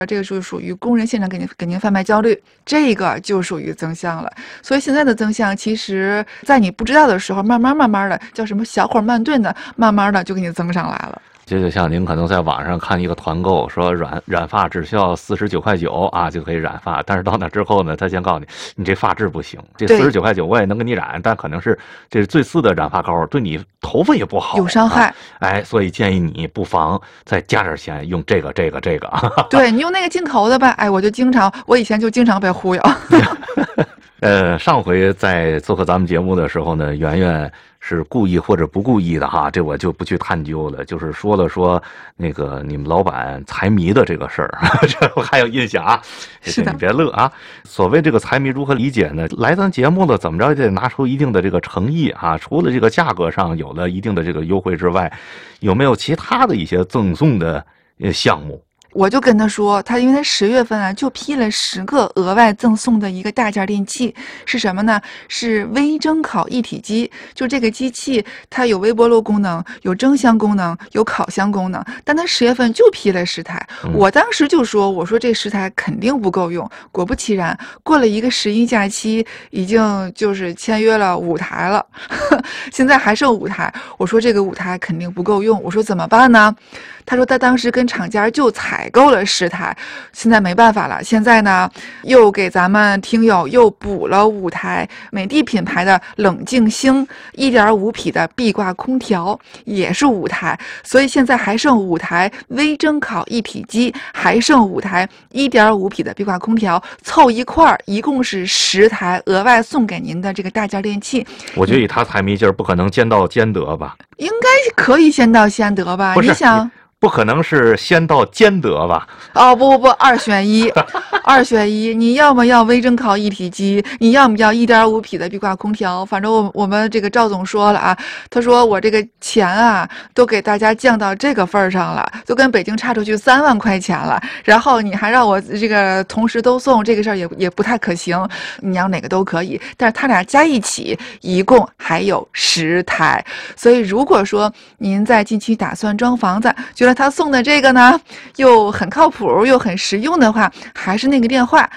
这个就属于工人现场给您贩卖焦虑，这个就属于增项了。所以现在的增项，其实在你不知道的时候，慢慢的叫什么小火慢炖的，慢慢的就给你增上来了。 这就像您可能在网上看一个团购，说染发只需要49.9啊就可以染发，但是到那之后呢，他先告诉你，你这发质不行，这49.9我也能给你染，但可能是这是最次的染发膏，对你头发也不好， 有伤害。 所以建议你不妨再加点钱，用这个。 对，你用那个进口的吧，我以前就经常被忽悠。 上回在做客咱们节目的时候呢，圆圆是故意或者不故意的哈，这我就不去探究了。就是说那个你们老板财迷的这个事儿，这我还有印象啊。 是的， 你别乐啊。所谓这个财迷如何理解呢？来咱节目了，怎么着也得拿出一定的这个诚意啊。除了这个价格上有了一定的这个优惠之外，有没有其他的一些赠送的项目？ 我就跟他说，因为他10月份啊就批了10个额外赠送的一个大件电器，是什么呢？是微蒸烤一体机。就这个机器，它有微波炉功能，有蒸箱功能，有烤箱功能，但他10月份就批了10台。我当时就说，我说这10台肯定不够用。果不其然，过了一个11假期，已经就是签约了5台了，现在还剩5台。我说这个5台肯定不够用，我说怎么办呢？他说他当时跟厂家就采购了10台，现在没办法了，现在呢又给咱们听友又补了5台美的品牌的冷静星 1.5 匹的壁挂空调，也是5台，所以现在还剩5台微蒸烤一体机，还剩5台 1.5 匹的壁挂空调，凑一块儿一共是10台额外送给您的这个大件电器。 我觉得以他财迷劲儿，不可能兼到兼得吧？ 应该可以先到先得吧？ 不是， 你想。 不可能是先到兼得吧？ 哦，不，2选1，2选1，你要么要微蒸烤一体机，你要么要 1.5 匹的壁挂空调。反正我们这个赵总说了啊，他说我这个钱啊都给大家降到这个份儿上了，就跟北京差出去3万块钱了，然后你还让我这个同时都送，这个事儿也不太可行。你要哪个都可以，但是他俩加一起一共还有10台。所以如果说您在近期打算装房子，觉得他送的这个呢又很靠谱又很实用的话，还是那个电话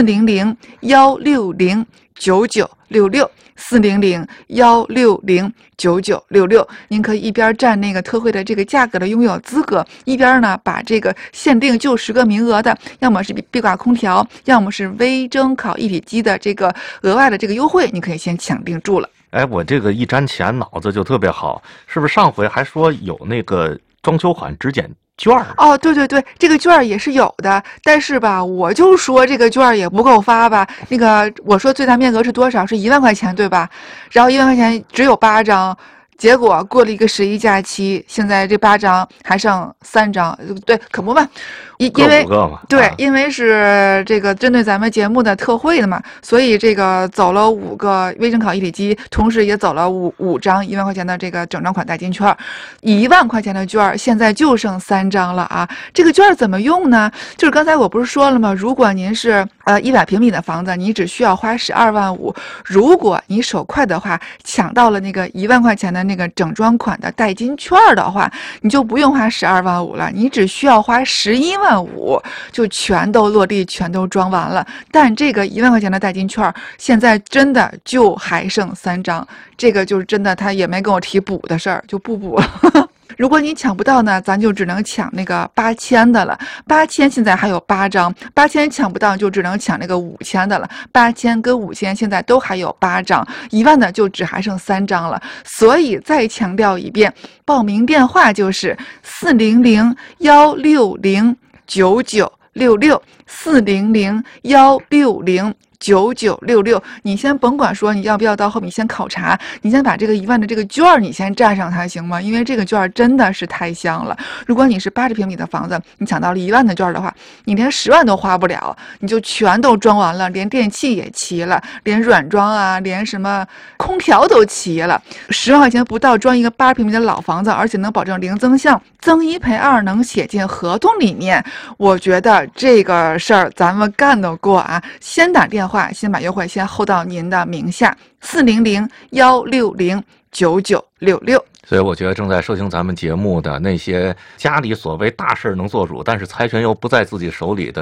400-160-9966，400-160-9966，您可以一边占那个特惠的这个价格的拥有资格，一边呢把这个限定就10个名额的，要么是壁挂空调，要么是微蒸烤一体机的这个额外的这个优惠，你可以先抢定住了。 我这个一沾钱脑子就特别好，是不是上回还说有那个装修款质检券？ 哦，对，这个券也是有的，但是吧，我就说这个券也不够发吧。那个我说最大面额是多少？是1万块钱，对吧？然后1万块钱只有8张。结果过了一个11假期，现在这8张还剩3张，对，可不嘛，因为对，因为是这个针对咱们节目的特惠的嘛，所以这个走了5个微蒸烤一体机，同时也走了5张1万块钱的这个整张款代金券，1万块钱的券现在就剩3张了啊！这个券怎么用呢？就是刚才我不是说了吗？如果您是100平米的房子，你只需要花12万5；如果你手快的话，抢到了那个1万块钱的那个整装款的代金券的话，你就不用花12万5了，你只需要花11万5，就全都落地，全都装完了。但这个1万块钱的代金券现在真的就还剩3张，这个就是真的，他也没跟我提补的事儿，就不补了。如果你抢不到呢，咱就只能抢那个8000的了。8000现在还有8张，8000抢不到就只能抢那个5000的了。8000跟5000现在都还有8张，1万的就只还剩3张了。所以再强调一遍，报名电话就是400-160-9966，400-160-9966。你先甭管说你要不要到后面先考察，你先把这个1万的这个券你先占上它行吗？因为这个券真的是太香了。如果你是80平米的房子，你抢到了1万的券的话，你连10万都花不了，你就全都装完了，连电器也齐了，连软装啊，连什么空调都齐了。10万块钱不到装一个80平米的老房子，而且能保证零增项，增1赔2，能写进合同里面。我觉得这个事儿咱们干得过啊！先打电话，先把优惠先hold到您的名下，400-160-9966， 所以我觉得正在收听咱们节目的那些家里所谓大事能做主，但是财权又不在自己手里的